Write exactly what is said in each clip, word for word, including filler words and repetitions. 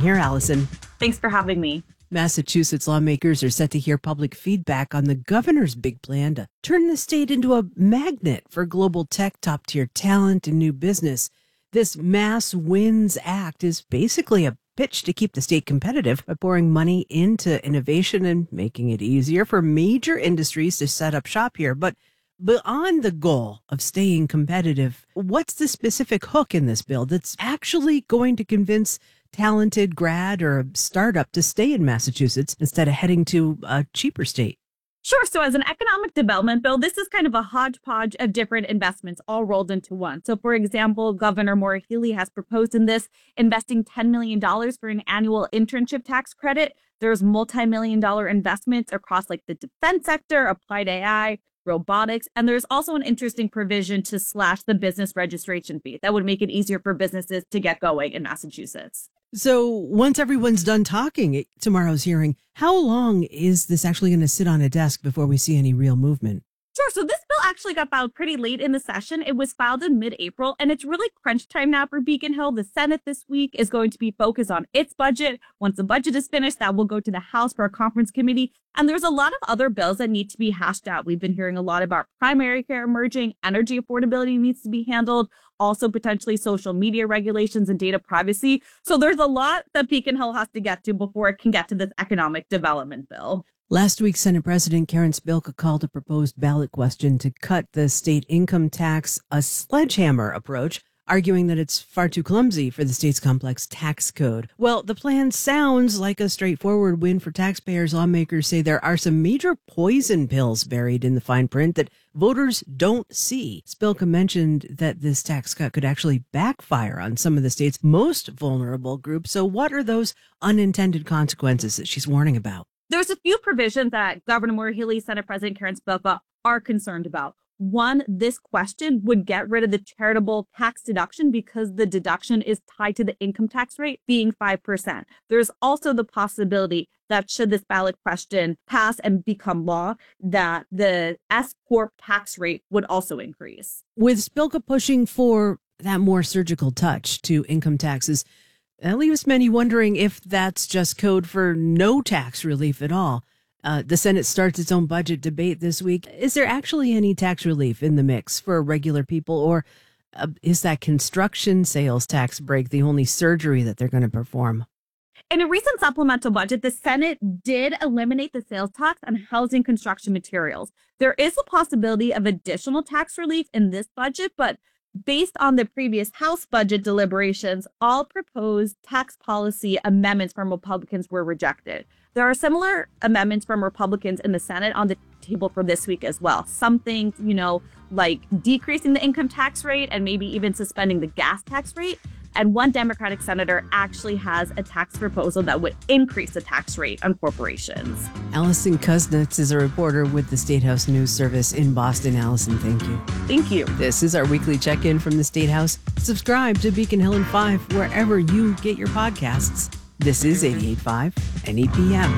here, Allison. Thanks for having me. Massachusetts lawmakers are set to hear public feedback on the governor's big plan to turn the state into a magnet for global tech, top-tier talent, and new business. This Mass Wins Act is basically a pitch to keep the state competitive by pouring money into innovation and making it easier for major industries to set up shop here. But beyond the goal of staying competitive, what's the specific hook in this bill that's actually going to convince talented grad or a startup to stay in Massachusetts instead of heading to a cheaper state? Sure. So as an economic development bill, this is kind of a hodgepodge of different investments all rolled into one. So, for example, Governor Maura Healey has proposed in this investing ten million dollars for an annual internship tax credit. There's multi-million dollar investments across like the defense sector, applied A I, robotics, and there's also an interesting provision to slash the business registration fee. That would make it easier for businesses to get going in Massachusetts. So once everyone's done talking at tomorrow's hearing, how long is this actually going to sit on a desk before we see any real movement? Sure. So this bill actually got filed pretty late in the session. It was filed in mid-April, and it's really crunch time now for Beacon Hill. The Senate this week is going to be focused on its budget. Once the budget is finished, that will go to the House for a conference committee. And there's a lot of other bills that need to be hashed out. We've been hearing a lot about primary care emerging, energy affordability needs to be handled, also potentially social media regulations and data privacy. So there's a lot that Beacon Hill has to get to before it can get to this economic development bill. Last week, Senate President Karen Spilka called a proposed ballot question to cut the state income tax a sledgehammer approach, arguing that it's far too clumsy for the state's complex tax code. Well, the plan sounds like a straightforward win for taxpayers. Lawmakers say there are some major poison pills buried in the fine print that voters don't see. Spilka mentioned that this tax cut could actually backfire on some of the state's most vulnerable groups. So what are those unintended consequences that she's warning about? There's a few provisions that Governor Maura Healey, Senate President Karen Spilka are concerned about. One, this question would get rid of the charitable tax deduction because the deduction is tied to the income tax rate being five percent. There's also the possibility that should this ballot question pass and become law, that the S-Corp tax rate would also increase. With Spilka pushing for that more surgical touch to income taxes, that leaves many wondering if that's just code for no tax relief at all. Uh, the Senate starts its own budget debate this week. Is there actually any tax relief in the mix for regular people, or uh, is that construction sales tax break the only surgery that they're going to perform? In a recent supplemental budget, the Senate did eliminate the sales tax on housing construction materials. There is a possibility of additional tax relief in this budget, but based on the previous House budget deliberations, all proposed tax policy amendments from Republicans were rejected. There are similar amendments from Republicans in the Senate on the table for this week as well. Some things, you know, like decreasing the income tax rate and maybe even suspending the gas tax rate. And one Democratic senator actually has a tax proposal that would increase the tax rate on corporations. Allison Kuznets is a reporter with the State House News Service in Boston. Allison, thank you. Thank you. This is our weekly check-in from the State House. Subscribe to Beacon Hill and Five wherever you get your podcasts. This is eighty-eight point five N E P M.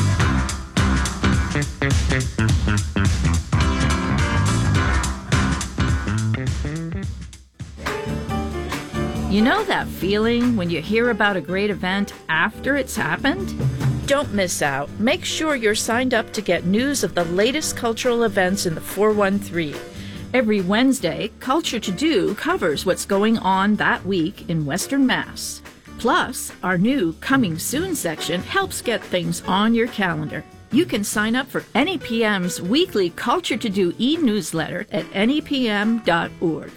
You know that feeling when you hear about a great event after it's happened? Don't miss out. Make sure you're signed up to get news of the latest cultural events in the four one three. Every Wednesday, Culture to Do covers what's going on that week in Western Mass. Plus, our new Coming Soon section helps get things on your calendar. You can sign up for N E P M's weekly Culture to Do e-newsletter at N E P M dot org.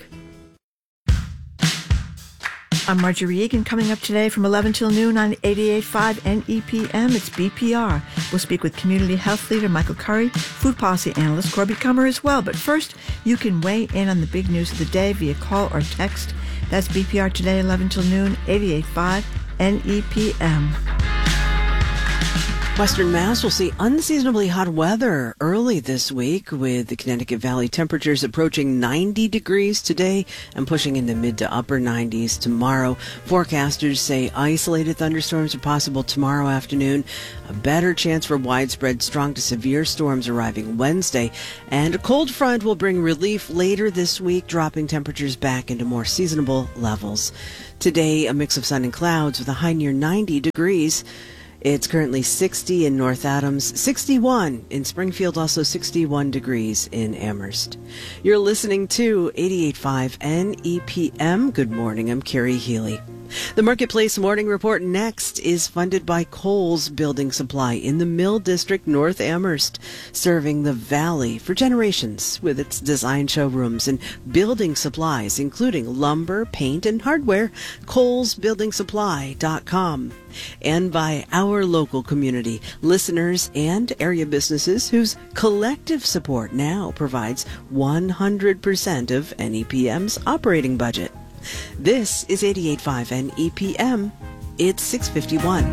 I'm Marjorie Egan, coming up today from eleven till noon on eighty-eight point five N E P M. It's B P R. We'll speak with Community Health Leader Michael Curry, Food Policy Analyst Corby Comer as well. But first, you can weigh in on the big news of the day via call or text. That's B P R today, eleven till noon, eighty-eight point five N E P M. Western Mass will see unseasonably hot weather early this week, with the Connecticut Valley temperatures approaching ninety degrees today and pushing into mid to upper nineties tomorrow. Forecasters say isolated thunderstorms are possible tomorrow afternoon, a better chance for widespread strong to severe storms arriving Wednesday, and a cold front will bring relief later this week, dropping temperatures back into more seasonable levels. Today, a mix of sun and clouds with a high near ninety degrees. It's currently sixty in North Adams, sixty-one in Springfield, also sixty-one degrees in Amherst. You're listening to eighty-eight point five N E P M. Good morning, I'm Carrie Healy. The Marketplace Morning Report next is funded by Kohl's Building Supply in the Mill District, North Amherst, serving the Valley for generations with its design showrooms and building supplies, including lumber, paint, and hardware. Kohls Building Supply dot com. And by our local community, listeners and area businesses whose collective support now provides one hundred percent of N E P M's operating budget. This is eighty-eight point five N E P M. It's six fifty-one.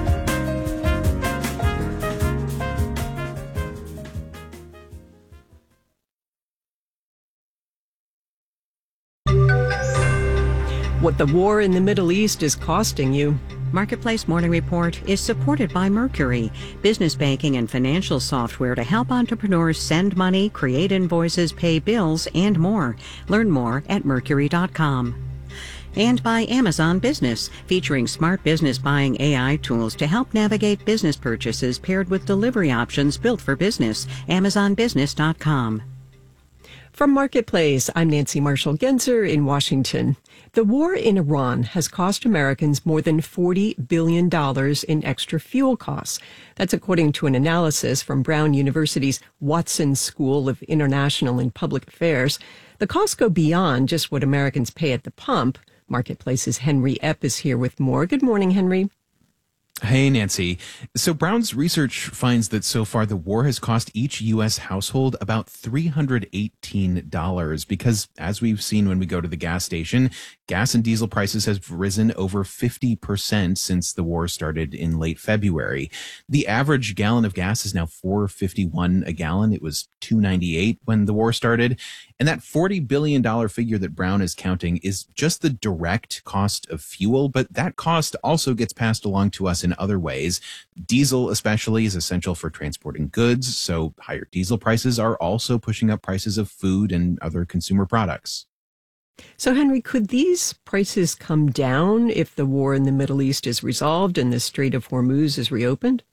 What the war in the Middle East is costing you. Marketplace Morning Report is supported by Mercury, business banking and financial software to help entrepreneurs send money, create invoices, pay bills, and more. Learn more at mercury dot com. And by Amazon Business, featuring smart business buying A I tools to help navigate business purchases paired with delivery options built for business. amazon business dot com. From Marketplace, I'm Nancy Marshall-Genzer in Washington. The war in Iran has cost Americans more than forty billion dollars in extra fuel costs. That's according to an analysis from Brown University's Watson School of International and Public Affairs. The costs go beyond just what Americans pay at the pump. Marketplace's Henry Epp is here with more. Good morning, Henry. Hey, Nancy. So Brown's research finds that so far the war has cost each U S household about three hundred eighteen dollars because, as we've seen when we go to the gas station, gas and diesel prices have risen over fifty percent since the war started in late February. The average gallon of gas is now four dollars and fifty-one cents a gallon. It was two dollars and ninety-eight cents when the war started. And that forty billion dollars figure that Brown is counting is just the direct cost of fuel, but that cost also gets passed along to us in other ways. Diesel especially is essential for transporting goods, so higher diesel prices are also pushing up prices of food and other consumer products. So, Henry, could these prices come down if the war in the Middle East is resolved and the Strait of Hormuz is reopened?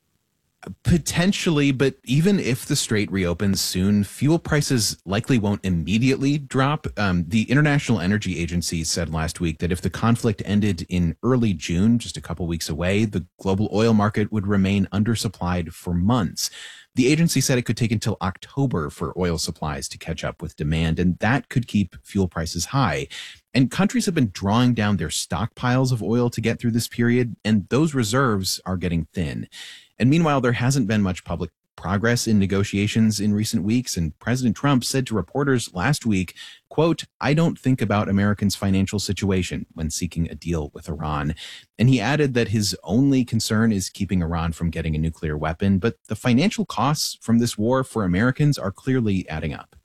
Potentially, but even if the strait reopens soon, fuel prices likely won't immediately drop. Um, the International Energy Agency said last week that if the conflict ended in early June, just a couple weeks away, the global oil market would remain undersupplied for months. The agency said it could take until October for oil supplies to catch up with demand, and that could keep fuel prices high. And countries have been drawing down their stockpiles of oil to get through this period, and those reserves are getting thin. And meanwhile, there hasn't been much public progress in negotiations in recent weeks, and President Trump said to reporters last week, quote, "I don't think about Americans' financial situation when seeking a deal with Iran." And he added that his only concern is keeping Iran from getting a nuclear weapon, but the financial costs from this war for Americans are clearly adding up.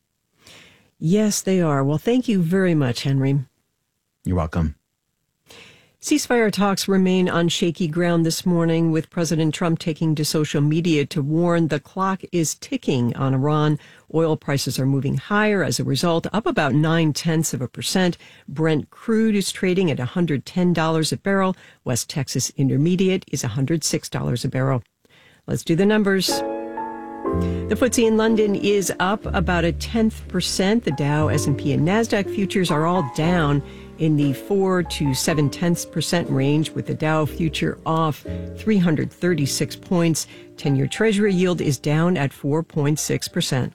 Yes, they are. Well, thank you very much, Henry. You're welcome. Ceasefire talks remain on shaky ground this morning, with President Trump taking to social media to warn the clock is ticking on Iran. Oil prices are moving higher as a result, up about nine-tenths of a percent. Brent crude is trading at one hundred ten dollars a barrel. West Texas Intermediate is one hundred six dollars a barrel. Let's do the numbers. The F T S E in London is up about a tenth percent. The Dow, S and P, and NASDAQ futures are all down in the four to seven tenths percent range, with the Dow future off three hundred thirty-six points. ten-year Treasury yield is down at four point six percent.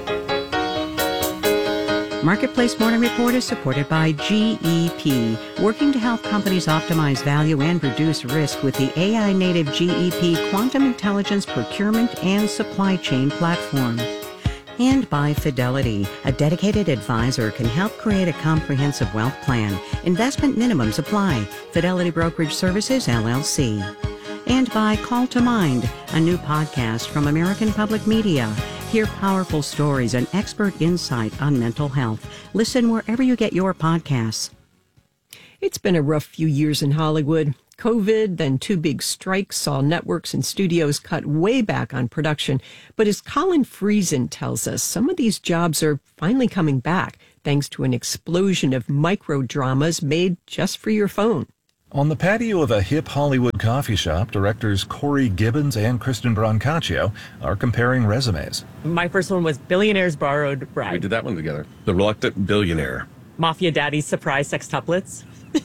Marketplace Morning Report is supported by G E P, working to help companies optimize value and reduce risk with the A I-native G E P Quantum Intelligence Procurement and Supply Chain Platform. And by Fidelity, a dedicated advisor can help create a comprehensive wealth plan. Investment minimums apply. Fidelity Brokerage Services, L L C. and by Call to Mind, a new podcast from American Public Media. Hear powerful stories and expert insight on mental health. Listen wherever you get your podcasts. It's been a rough few years in Hollywood. COVID, then two big strikes saw networks and studios cut way back on production. But as Colin Friesen tells us, some of these jobs are finally coming back thanks to an explosion of micro dramas made just for your phone. On the patio of a hip Hollywood coffee shop, directors Corey Gibbons and Kristen Brancaccio are comparing resumes. My first one was Billionaire's Borrowed Bride. We did that one together. The Reluctant Billionaire. Mafia Daddy's Surprise Sextuplets.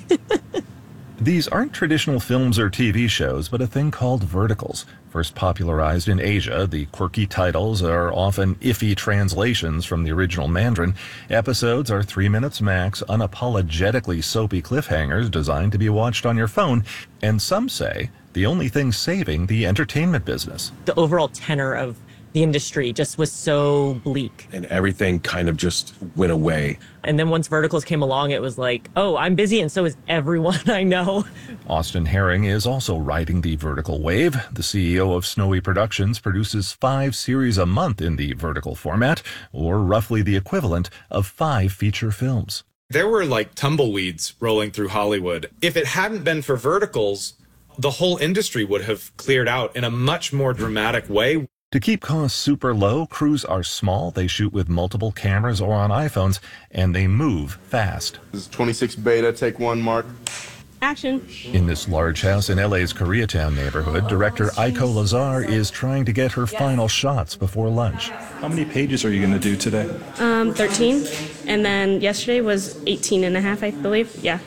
These aren't traditional films or T V shows, but a thing called verticals. First popularized in Asia, the quirky titles are often iffy translations from the original Mandarin. Episodes are three minutes max, unapologetically soapy cliffhangers designed to be watched on your phone, and some say the only thing saving the entertainment business. The overall tenor of the industry just was so bleak. And everything kind of just went away. And then once verticals came along, it was like, oh, I'm busy and so is everyone I know. Austin Herring is also riding the vertical wave. The C E O of Snowy Productions produces five series a month in the vertical format, or roughly the equivalent of five feature films. There were like tumbleweeds rolling through Hollywood. If it hadn't been for verticals, the whole industry would have cleared out in a much more dramatic way. To keep costs super low, crews are small, they shoot with multiple cameras or on iPhones, and they move fast. This is twenty-six beta, take one, Mark. Action. In this large house in L A's Koreatown neighborhood, director Aiko Lazar is trying to get her final shots before lunch. How many pages are you going to do today? Um, thirteen. And then yesterday was eighteen and a half, I believe. Yeah.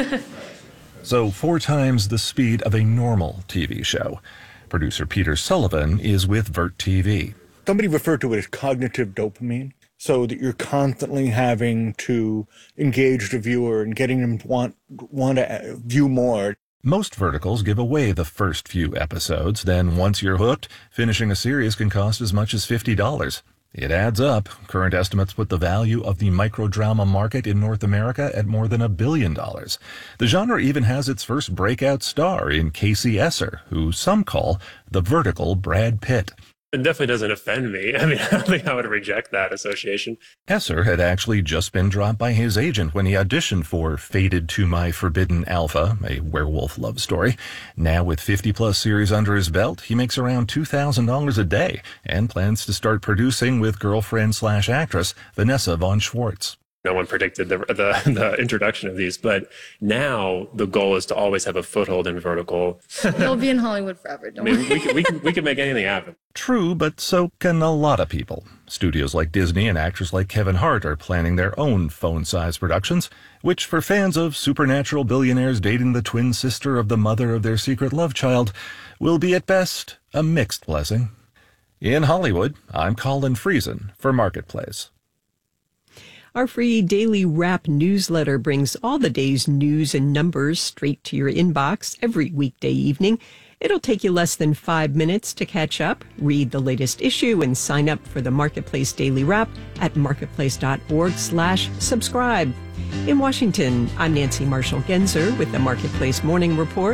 So four times the speed of a normal T V show. Producer Peter Sullivan is with Vert T V. Somebody referred to it as cognitive dopamine, so that you're constantly having to engage the viewer and getting them to want, want to view more. Most verticals give away the first few episodes. Then once you're hooked, finishing a series can cost as much as fifty dollars. It adds up. Current estimates put the value of the microdrama market in North America at more than a billion dollars. The genre even has its first breakout star in Casey Esser, who some call the vertical Brad Pitt. It definitely doesn't offend me. I mean, I don't think I would reject that association. Esser had actually just been dropped by his agent when he auditioned for Fated to My Forbidden Alpha, a werewolf love story. Now with fifty-plus series under his belt, he makes around two thousand dollars a day and plans to start producing with girlfriend-slash-actress Vanessa Von Schwartz. No one predicted the, the the introduction of these, but now the goal is to always have a foothold in vertical. You'll be in Hollywood forever, don't I mean, we can, we can we can make anything happen. True, but so can a lot of people. Studios like Disney and actors like Kevin Hart are planning their own phone-sized productions, which for fans of supernatural billionaires dating the twin sister of the mother of their secret love child will be at best a mixed blessing. In Hollywood, I'm Colin Friesen for Marketplace. Our free daily wrap newsletter brings all the day's news and numbers straight to your inbox every weekday evening. It'll take you less than five minutes to catch up, read the latest issue, and sign up for the Marketplace Daily Wrap at marketplace.org slash subscribe. In Washington, I'm Nancy Marshall-Genzer with the Marketplace Morning Report.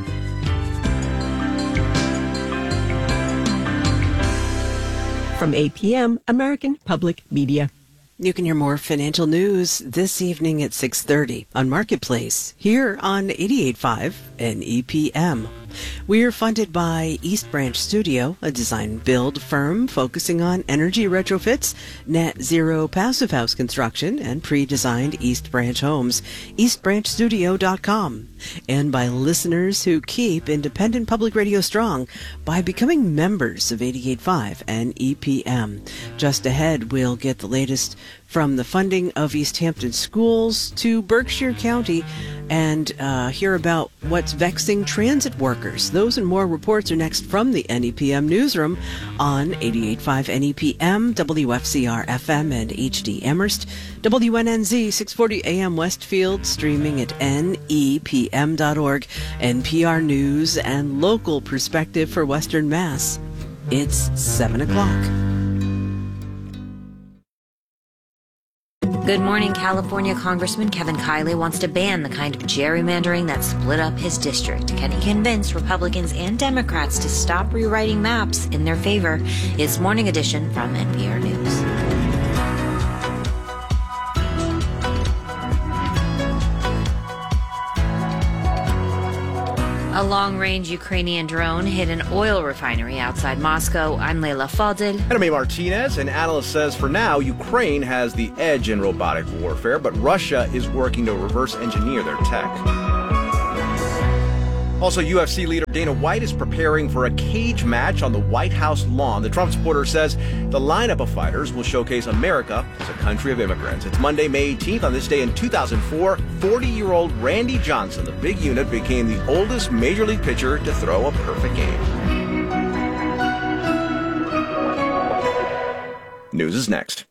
From A P M, American Public Media. You can hear more financial news this evening at six thirty on Marketplace here on eighty-eight point five N E P M. We are funded by East Branch Studio, a design build firm focusing on energy retrofits, net zero passive house construction, and pre-designed East Branch homes. east branch studio dot com. And by listeners who keep independent public radio strong by becoming members of eighty-eight point five N E P M. Just ahead, we'll get the latest from the funding of East Hampton schools to Berkshire County and uh, hear about what's vexing transit workers. Those and more reports are next from the N E P M newsroom on eighty-eight point five N E P M, W F C R F M, and H D Amherst, W N N Z six forty A M Westfield, streaming at N E P M dot org, N P R News and local perspective for Western Mass. It's seven o'clock. Good morning. California Congressman Kevin Kiley wants to ban the kind of gerrymandering that split up his district. Can he convince Republicans and Democrats to stop rewriting maps in their favor? It's Morning Edition from N P R News. A long-range Ukrainian drone hit an oil refinery outside Moscow. I'm Leila Fadel. And I'm A. Martinez. An analyst says for now, Ukraine has the edge in robotic warfare, but Russia is working to reverse engineer their tech. Also, U F C leader Dana White is preparing for a cage match on the White House lawn. The Trump supporter says the lineup of fighters will showcase America as a country of immigrants. It's Monday, May eighteenth. On this day in two thousand four, forty-year-old Randy Johnson, the big unit, became the oldest major league pitcher to throw a perfect game. News is next.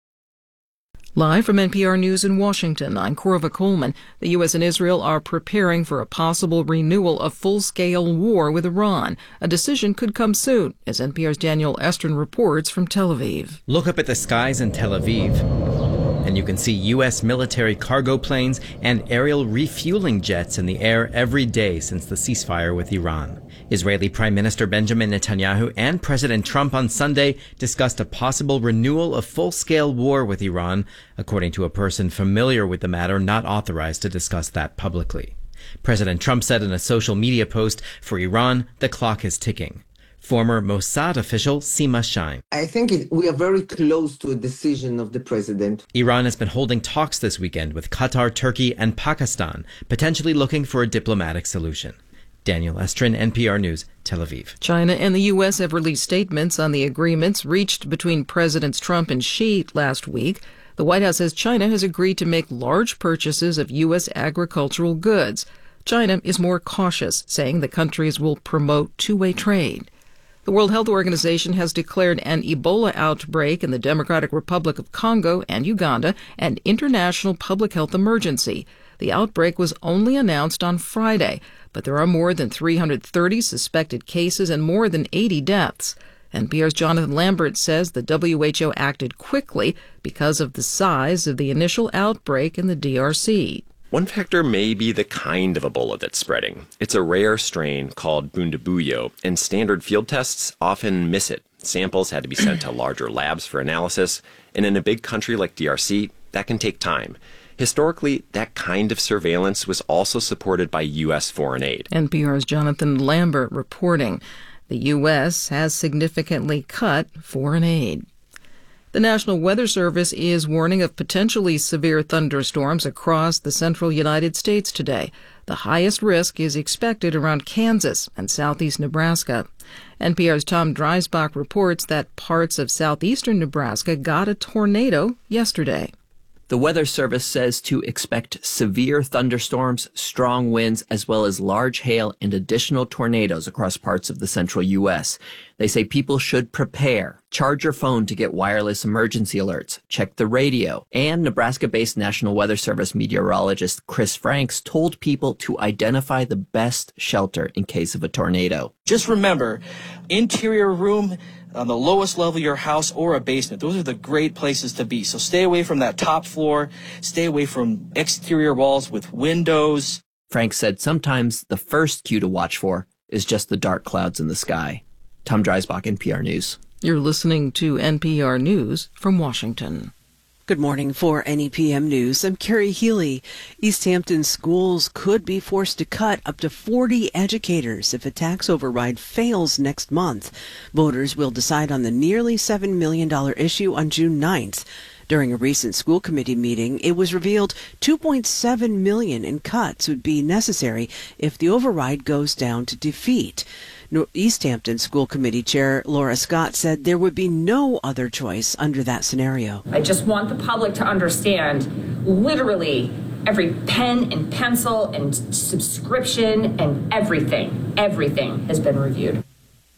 Live from N P R News in Washington, I'm Korva Coleman. The U S and Israel are preparing for a possible renewal of full-scale war with Iran. A decision could come soon, as N P R's Daniel Estrin reports from Tel Aviv. Look up at the skies in Tel Aviv, and you can see U S military cargo planes and aerial refueling jets in the air every day since the ceasefire with Iran. Israeli Prime Minister Benjamin Netanyahu and President Trump on Sunday discussed a possible renewal of full-scale war with Iran, according to a person familiar with the matter not authorized to discuss that publicly. President Trump said in a social media post, "For Iran, the clock is ticking." Former Mossad official Sima Shain. I think it, we are very close to a decision of the president. Iran has been holding talks this weekend with Qatar, Turkey, and Pakistan, potentially looking for a diplomatic solution. Daniel Estrin, N P R News, Tel Aviv. China and the U S have released statements on the agreements reached between Presidents Trump and Xi last week. The White House says China has agreed to make large purchases of U S agricultural goods. China is more cautious, saying the countries will promote two-way trade. The World Health Organization has declared an Ebola outbreak in the Democratic Republic of Congo and Uganda an international public health emergency. The outbreak was only announced on Friday, but there are more than three hundred thirty suspected cases and more than eighty deaths. N P R's Jonathan Lambert says the W H O acted quickly because of the size of the initial outbreak in the D R C. One factor may be the kind of Ebola that's spreading. It's a rare strain called Bundibugyo, and standard field tests often miss it. Samples had to be sent to larger labs for analysis, and in a big country like D R C, that can take time. Historically, that kind of surveillance was also supported by U S foreign aid. N P R's Jonathan Lambert reporting. The U S has significantly cut foreign aid. The National Weather Service is warning of potentially severe thunderstorms across the central United States today. The highest risk is expected around Kansas and southeast Nebraska. N P R's Tom Dreisbach reports that parts of southeastern Nebraska got a tornado yesterday. The Weather Service says to expect severe thunderstorms, strong winds, as well as large hail and additional tornadoes across parts of the central U S. They say people should prepare. Charge your phone to get wireless emergency alerts. Check the radio. And Nebraska-based National Weather Service meteorologist Chris Franks told people to identify the best shelter in case of a tornado. Just remember, interior room on the lowest level of your house or a basement. Those are the great places to be. So stay away from that top floor. Stay away from exterior walls with windows. Frank said sometimes the first cue to watch for is just the dark clouds in the sky. Tom Dreisbach, N P R News. You're listening to N P R News from Washington. Good morning. For N E P M News, I'm Carrie Healy. East Hampton schools could be forced to cut up to forty educators if a tax override fails next month. Voters will decide on the nearly seven million dollars issue on June ninth. During a recent school committee meeting, it was revealed two point seven million dollars in cuts would be necessary if the override goes down to defeat. East Hampton School Committee Chair Laura Scott said there would be no other choice under that scenario. I just want the public to understand literally every pen and pencil and subscription and everything, everything has been reviewed.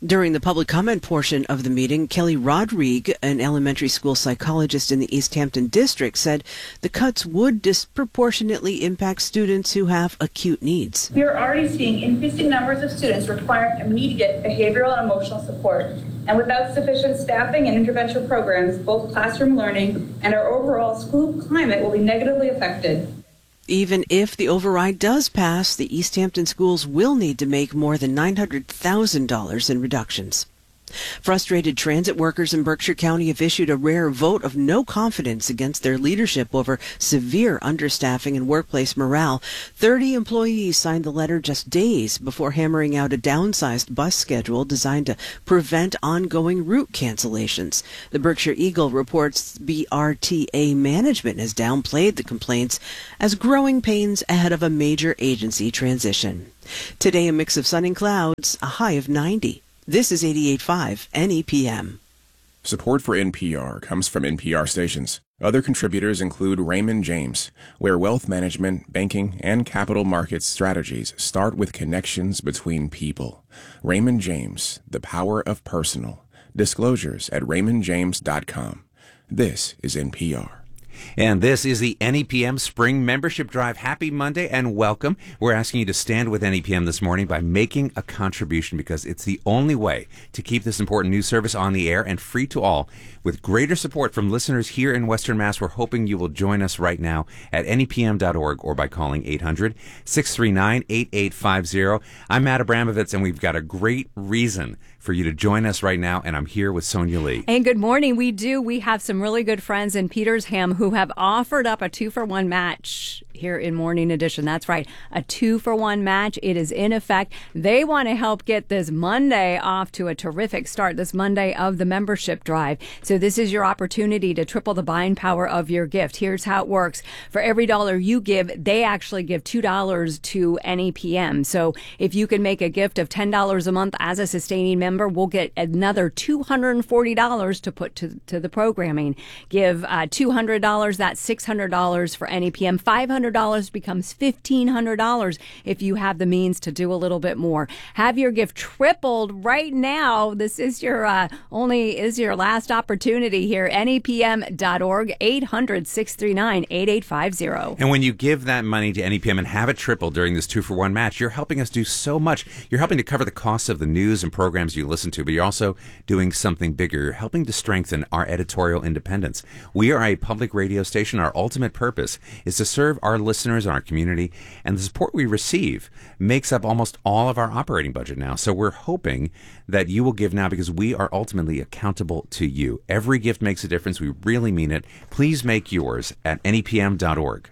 During the public comment portion of the meeting, Kelly Rodrigue, an elementary school psychologist in the East Hampton district, said the cuts would disproportionately impact students who have acute needs. We are already seeing increasing numbers of students requiring immediate behavioral and emotional support. And without sufficient staffing and intervention programs, both classroom learning and our overall school climate will be negatively affected. Even if the override does pass, the East Hampton schools will need to make more than nine hundred thousand dollars in reductions. Frustrated transit workers in Berkshire County have issued a rare vote of no confidence against their leadership over severe understaffing and workplace morale. Thirty employees signed the letter just days before hammering out a downsized bus schedule designed to prevent ongoing route cancellations. The Berkshire Eagle reports B R T A management has downplayed the complaints as growing pains ahead of a major agency transition. Today, a mix of sun and clouds, a high of ninety. This is eighty-eight point five N E P M. Support for N P R comes from N P R stations. Other contributors include Raymond James, where wealth management, banking, and capital markets strategies start with connections between people. Raymond James, the power of personal. Disclosures at raymond james dot com. This is N P R. And this is the N E P M Spring Membership Drive. Happy Monday and welcome. We're asking you to stand with N E P M this morning by making a contribution because it's the only way to keep this important news service on the air and free to all. With greater support from listeners here in Western Mass, we're hoping you will join us right now at N E P M dot org or by calling eight hundred, six three nine, eight eight five zero. I'm Matt Abramovitz, and we've got a great reason for you to join us right now, and I'm here with Sonia Lee. And good morning. We do. We have some really good friends in Petersham who have offered up a two-for-one match here in Morning Edition. That's right, a two-for-one match. It is in effect. They want to help get this Monday off to a terrific start, this Monday of the membership drive. So this is your opportunity to triple the buying power of your gift. Here's how it works. For every dollar you give, they actually give two dollars to N E P M. So if you can make a gift of ten dollars a month as a sustaining member, we'll get another two hundred forty dollars to put to, to the programming. Give uh, two hundred dollars, that's six hundred dollars for N E P M. five hundred dollars becomes fifteen hundred dollars if you have the means to do a little bit more. Have your gift tripled right now. This is your uh, only is your last opportunity here. N E P M dot org, eight hundred, six three nine, eight eight five zero. And when you give that money to N E P M and have it triple during this two-for-one match, you're helping us do so much. You're helping to cover the costs of the news and programs you listen to, but you're also doing something bigger. You're helping to strengthen our editorial independence. We are a public radio station. Our ultimate purpose is to serve our listeners and our community, and the support we receive makes up almost all of our operating budget now. So we're hoping that you will give now because we are ultimately accountable to you. Every gift makes a difference. We really mean it. Please make yours at N E P M dot org.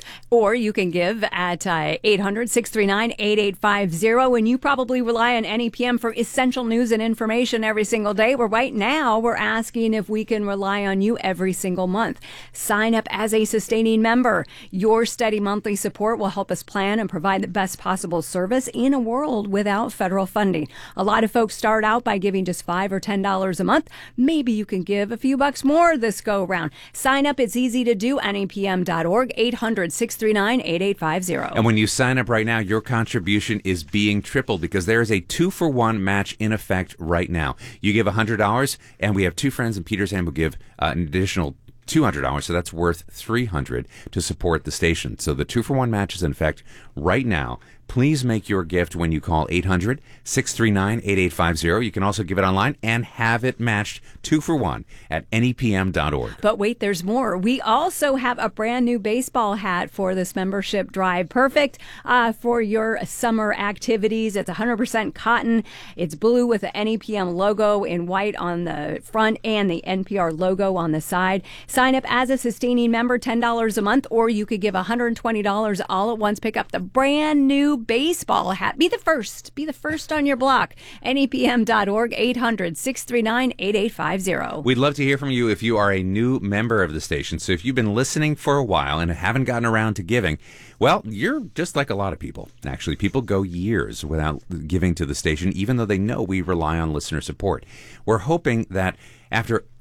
Or you can give at uh, eight hundred, six three nine, eight eight five zero. And you probably rely on N E P M for essential news and information every single day. Well, right now, we're asking if we can rely on you every single month. Sign up as a sustaining member. Your steady monthly support will help us plan and provide the best possible service in a world without federal funding. A lot of folks start out by giving just five dollars or ten dollars a month. Maybe you can give a few bucks more this go around. Sign up. It's easy to do. N E P M dot org, eight hundred, six three nine, eight eight five zero. And when you sign up right now, your contribution is being tripled because there is a two-for-one match in effect right now. You give one hundred dollars, and we have two friends in Petersham who give uh, an additional two hundred dollars, so that's worth three hundred dollars to support the station. So the two-for-one match is in effect right now. Please make your gift when you call eight hundred, six three nine, eight eight five zero. You can also give it online and have it matched two for one at N E P M dot org. But wait, there's more. We also have a brand new baseball hat for this membership drive. Perfect uh, for your summer activities. It's one hundred percent cotton. It's blue with the N E P M logo in white on the front and the N P R logo on the side. Sign up as a sustaining member, ten dollars a month, or you could give one hundred twenty dollars all at once. Pick up the brand new baseball hat. Be the first. Be the first on your block. N E P M dot org, eight hundred, six three nine, eight eight five zero. We'd love to hear from you if you are a new member of the station. So if you've been listening for a while and haven't gotten around to giving, well, you're just like a lot of people. Actually, people go years without giving to the station, even though they know we rely on listener support. We're hoping that after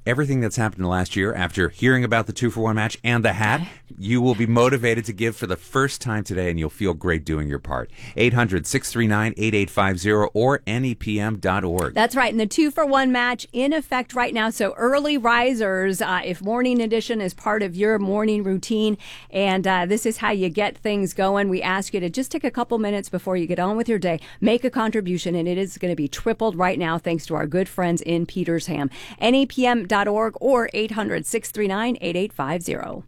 everything that's happened in the last year, after hearing about the two-for-one match and the hat, you will be motivated to give for the first time today, and you'll feel great doing your part. eight hundred, six three nine, eight eight five zero or N E P M dot org. That's right. And the two-for-one match in effect right now. So early risers, uh, if Morning Edition is part of your morning routine, and uh, this is how you get things going, we ask you to just take a couple minutes before you get on with your day, make a contribution, and it is going to be tripled right now thanks to our good friends in Petersham. N E P M dot org or eight hundred, six three nine, eight eight five zero.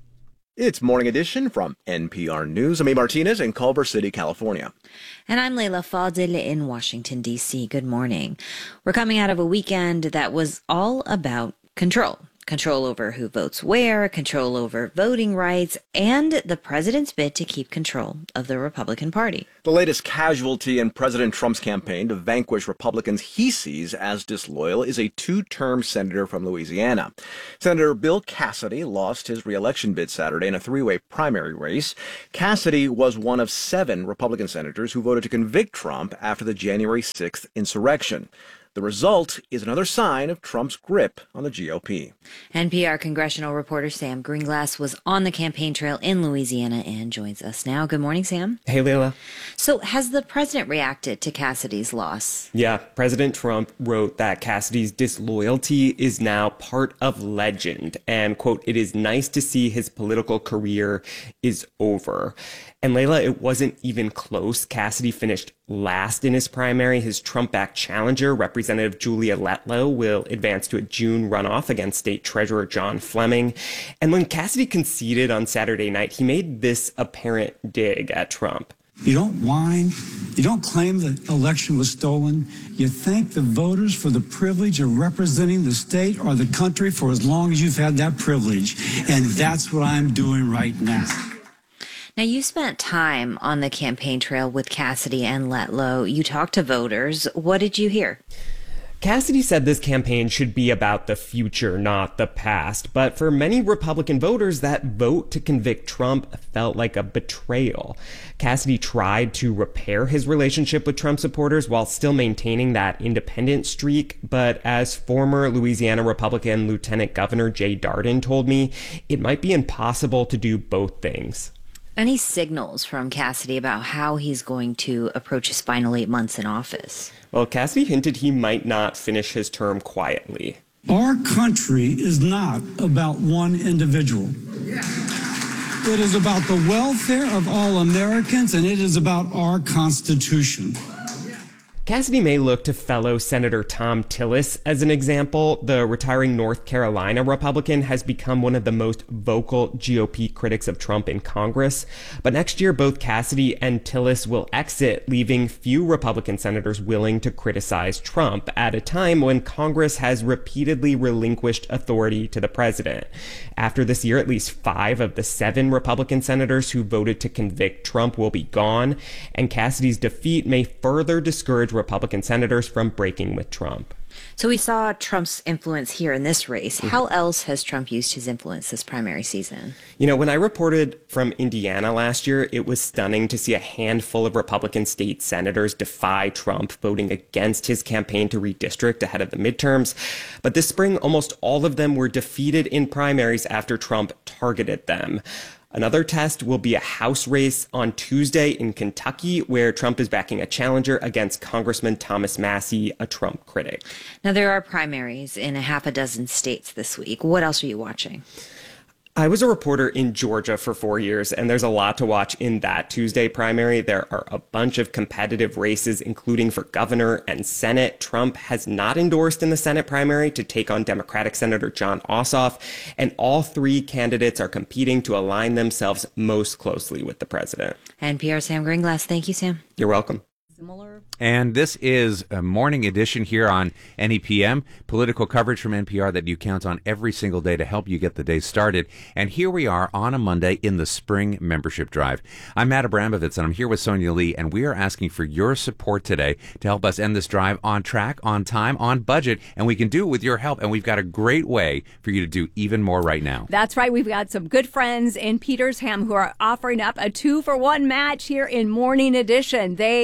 It's Morning Edition from N P R News. I'm A. Martinez in Culver City, California. And I'm Leila Fadel in Washington, D C. Good morning. We're coming out of a weekend that was all about control. Control over who votes where, control over voting rights, and the president's bid to keep control of the Republican Party. The latest casualty in President Trump's campaign to vanquish Republicans he sees as disloyal is a two-term senator from Louisiana. Senator Bill Cassidy lost his re-election bid Saturday in a three-way primary race. Cassidy was one of seven Republican senators who voted to convict Trump after the January sixth insurrection. The result is another sign of Trump's grip on the G O P. N P R congressional reporter Sam Greenglass was on the campaign trail in Louisiana and joins us now. Good morning, Sam. Hey, Leila. So has the president reacted to Cassidy's loss? Yeah, President Trump wrote that Cassidy's disloyalty is now part of legend and, quote, it is nice to see his political career is over. And Leila, it wasn't even close. Cassidy finished last in his primary. His Trump-backed challenger, Representative Julia Letlow, will advance to a June runoff against State Treasurer John Fleming. And when Cassidy conceded on Saturday night, he made this apparent dig at Trump. You don't whine. You don't claim the election was stolen. You thank the voters for the privilege of representing the state or the country for as long as you've had that privilege. And that's what I'm doing right now. Now, you spent time on the campaign trail with Cassidy and Letlow. You talked to voters. What did you hear? Cassidy said this campaign should be about the future, not the past. But for many Republican voters, that vote to convict Trump felt like a betrayal. Cassidy tried to repair his relationship with Trump supporters while still maintaining that independent streak. But as former Louisiana Republican Lieutenant Governor Jay Darden told me, it might be impossible to do both things. Any signals from Cassidy about how he's going to approach his final eight months in office? Well, Cassidy hinted he might not finish his term quietly. Our country is not about one individual. It is about the welfare of all Americans, and it is about our Constitution. Cassidy may look to fellow Senator Thom Tillis as an example. The retiring North Carolina Republican has become one of the most vocal G O P critics of Trump in Congress. But next year, both Cassidy and Tillis will exit, leaving few Republican senators willing to criticize Trump at a time when Congress has repeatedly relinquished authority to the president. After this year, at least five of the seven Republican senators who voted to convict Trump will be gone, and Cassidy's defeat may further discourage Republican senators from breaking with Trump. So we saw Trump's influence here in this race. How else has Trump used his influence this primary season? You know, when I reported from Indiana last year, it was stunning to see a handful of Republican state senators defy Trump, voting against his campaign to redistrict ahead of the midterms. But this spring, almost all of them were defeated in primaries after Trump targeted them. Another test will be a House race on Tuesday in Kentucky, where Trump is backing a challenger against Congressman Thomas Massie, a Trump critic. Now, there are primaries in a half a dozen states this week. What else are you watching? I was a reporter in Georgia for four years, and there's a lot to watch in that Tuesday primary. There are a bunch of competitive races, including for governor and Senate. Trump has not endorsed in the Senate primary to take on Democratic Senator Jon Ossoff, and all three candidates are competing to align themselves most closely with the president. N P R Sam Greenglass. Thank you, Sam. You're welcome. And this is a morning edition here on N E P M, political coverage from N P R that you count on every single day to help you get the day started. And here we are on a Monday in the spring membership drive. I'm Matt Abramovitz, and I'm here with Sonia Lee, and we are asking for your support today to help us end this drive on track, on time, on budget, and we can do it with your help. And we've got a great way for you to do even more right now. That's right. We've got some good friends in Petersham who are offering up a two-for-one match here in Morning Edition. They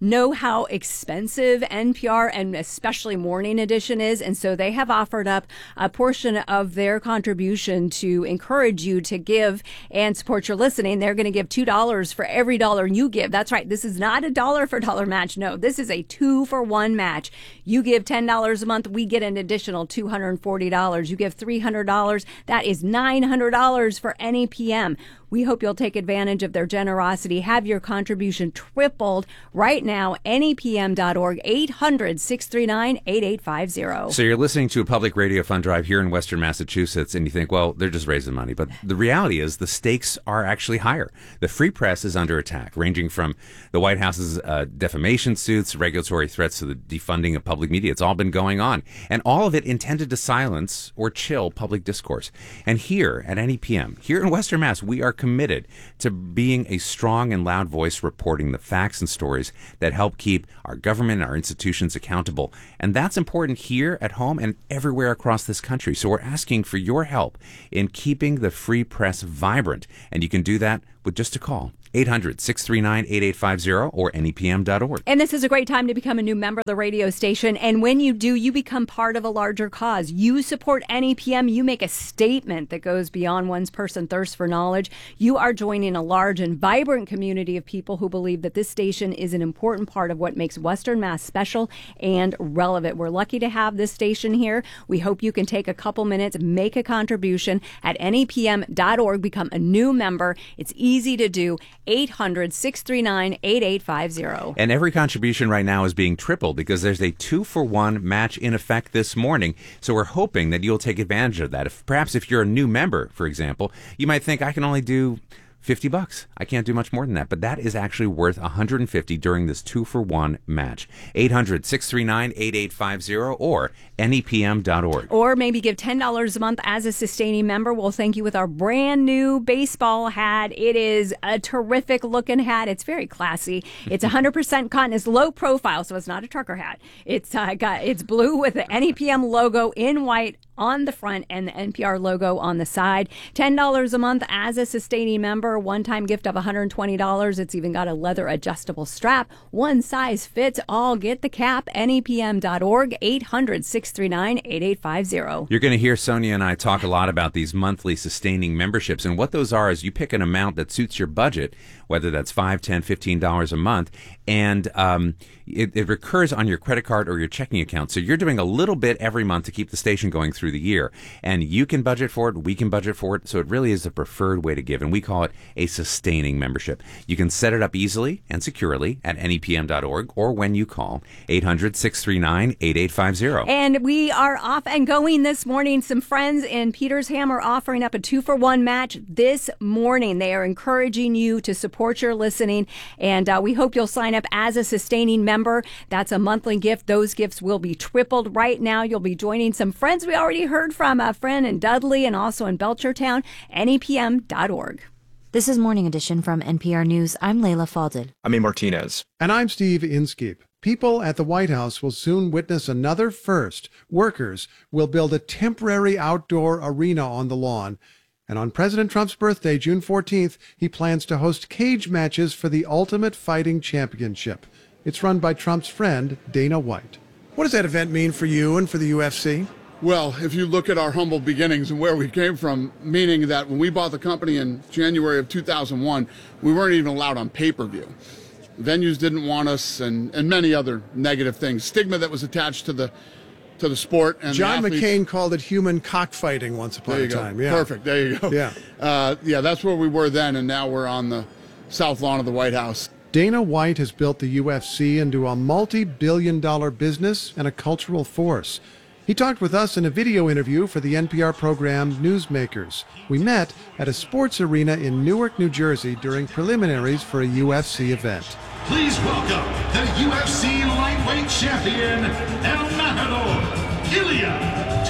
know how expensive N P R and especially Morning Edition is. And so they have offered up a portion of their contribution to encourage you to give and support your listening. They're going to give two dollars for every dollar you give. That's right. This is not a dollar for dollar match. No, this is a two for one match. You give ten dollars a month, we get an additional two hundred forty dollars. You give three hundred dollars, that is nine hundred dollars for N E P M. We hope you'll take advantage of their generosity. Have your contribution tripled right now. N E P M dot org, eight hundred, six three nine, eight eight five zero. So you're listening to a public radio fund drive here in Western Massachusetts, and you think, well, they're just raising money. But the reality is the stakes are actually higher. The free press is under attack, ranging from the White House's uh, defamation suits, regulatory threats to the defunding of public media. It's all been going on. And all of it intended to silence or chill public discourse. And here at N E P M, here in Western Mass, we are committed to being a strong and loud voice reporting the facts and stories that help keep our government and our institutions accountable. And that's important here at home and everywhere across this country. So we're asking for your help in keeping the free press vibrant. And you can do that with just a call. eight hundred, six three nine, eight eight five zero or N E P M dot org. And this is a great time to become a new member of the radio station. And when you do, you become part of a larger cause. You support N E P M. You make a statement that goes beyond one's person thirst for knowledge. You are joining a large and vibrant community of people who believe that this station is an important part of what makes Western Mass special and relevant. We're lucky to have this station here. We hope you can take a couple minutes, make a contribution at N E P M dot org, become a new member. It's easy to do. eight hundred, six three nine, eight eight five zero. And every contribution right now is being tripled because there's a two-for-one match in effect this morning. So we're hoping that you'll take advantage of that. If perhaps if you're a new member, for example, you might think, I can only do fifty bucks. I can't do much more than that, but that is actually worth one hundred fifty during this two-for-one match. eight hundred, six three nine, eight eight five zero or N E P M dot org. Or maybe give ten dollars a month as a sustaining member. We'll thank you with our brand new baseball hat. It is a terrific looking hat. It's very classy. It's one hundred percent cotton. It's low profile, so it's not a trucker hat. It's uh, got it's blue with the N E P M logo in white on the front and the N P R logo on the side. ten dollars a month as a sustaining member. One-time gift of one hundred twenty dollars. It's even got a leather adjustable strap. One size fits all. Get the cap. N E P M dot org, eight hundred, six three nine, eight eight five zero. You're going to hear Sonia and I talk a lot about these monthly sustaining memberships. And what those are is you pick an amount that suits your budget, whether that's five, ten, fifteen dollars a month, and um, it, it recurs on your credit card or your checking account. So you're doing a little bit every month to keep the station going through the year. And you can budget for it. We can budget for it. So it really is the preferred way to give. And we call it a sustaining membership. You can set it up easily and securely at N E P M dot org or when you call eight hundred, six three nine, eight eight five zero. And we are off and going this morning. Some friends in Petersham are offering up a two-for-one match this morning. They are encouraging you to support your listening, and uh, we hope you'll sign up as a sustaining member. That's a monthly gift. Those gifts will be tripled right now. You'll be joining some friends we already heard from, a friend in Dudley and also in Belchertown. N E P M dot org. This is Morning Edition from N P R News. I'm Layla Falded. I'm A. Martinez. And I'm Steve Inskeep. People at the White House will soon witness another first. Workers will build a temporary outdoor arena on the lawn. And on President Trump's birthday, June fourteenth, he plans to host cage matches for the Ultimate Fighting Championship. It's run by Trump's friend, Dana White. What does that event mean for you and for the U F C? Well, if you look at our humble beginnings and where we came from, meaning that when we bought the company in January of two thousand one, we weren't even allowed on pay-per-view. Venues didn't want us, and, and many other negative things. Stigma that was attached to the to the sport. And John the McCain called it human cockfighting once upon there you a time. Go. Yeah. Perfect. There you go. Yeah. Uh, yeah, that's where we were then, and now we're on the south lawn of the White House. Dana White has built the U F C into a multi-billion dollar business and a cultural force. He talked with us in a video interview for the N P R program Newsmakers. We met at a sports arena in Newark, New Jersey during preliminaries for a U F C event. Please welcome the U F C lightweight champion, El Matador, Ilia